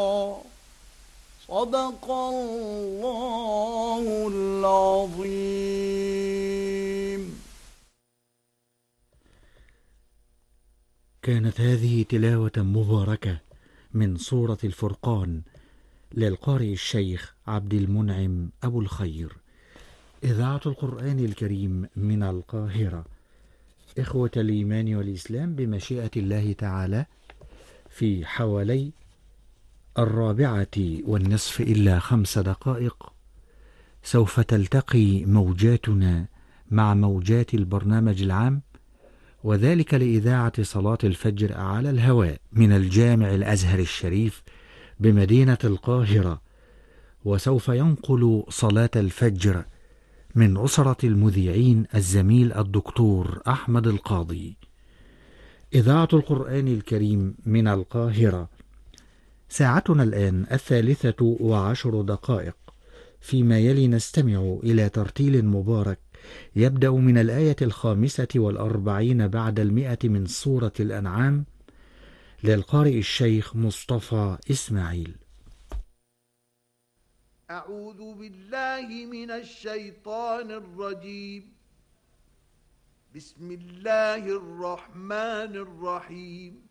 صدق الله العظيم. كانت هذه تلاوة مباركة من سورة الفرقان للقارئ الشيخ عبد المنعم أبو الخير، إذاعة القرآن الكريم من القاهرة. إخوة الإيمان والإسلام، بمشيئة الله تعالى في حوالي 4:05 إلا 5 دقائق سوف تلتقي موجاتنا مع موجات البرنامج العام، وذلك لإذاعة صلاة الفجر على الهواء من الجامع الأزهر الشريف بمدينة القاهرة. وسوف ينقل صلاة الفجر من أسرة المذيعين الزميل الدكتور أحمد القاضي. إذاعة القرآن الكريم من القاهرة. ساعتنا الآن 3:10، فيما يلي نستمع إلى ترتيل مبارك يبدأ من الآية 45 بعد 100 من سورة الأنعام للقارئ الشيخ مصطفى إسماعيل. أعوذ بالله من الشيطان الرجيم. بسم الله الرحمن الرحيم.